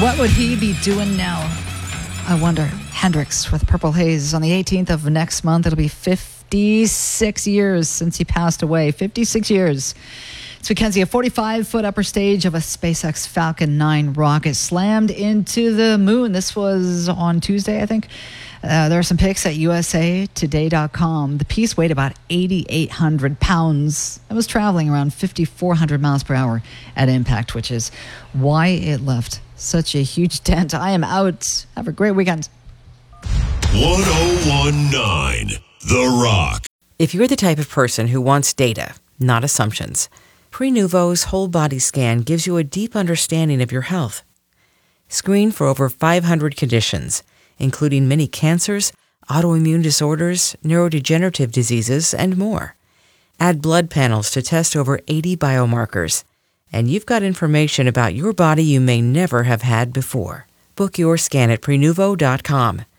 What would he be doing now? I wonder. Hendrix with Purple Haze on the 18th of next month. It'll be 56 years since he passed away. 56 years. It's Mackenzie, a 45-foot upper stage of a SpaceX Falcon 9 rocket slammed into the moon. This was on Tuesday, I think. There are some pics at usatoday.com. The piece weighed about 8,800 pounds and was traveling around 5,400 miles per hour at impact, which is why it left such a huge dent. I am out. Have a great weekend. 1019 The Rock. If you're the type of person who wants data, not assumptions, Prenuvo's whole body scan gives you a deep understanding of your health. Screen for over 500 conditions, including many cancers, autoimmune disorders, neurodegenerative diseases, and more. Add blood panels to test over 80 biomarkers, and you've got information about your body you may never have had before. Book your scan at Prenuvo.com.